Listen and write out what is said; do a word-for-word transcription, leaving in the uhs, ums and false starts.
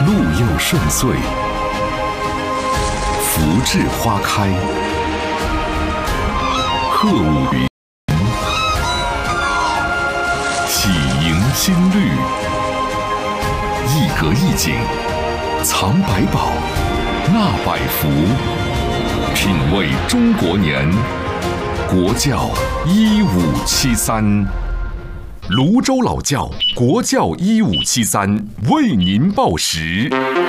路又顺遂，福至花开，鹤舞云，喜迎新绿，一格一景，藏百宝，纳百福，品味中国年，国教一五七三。泸州老窖国教一五七三为您报时。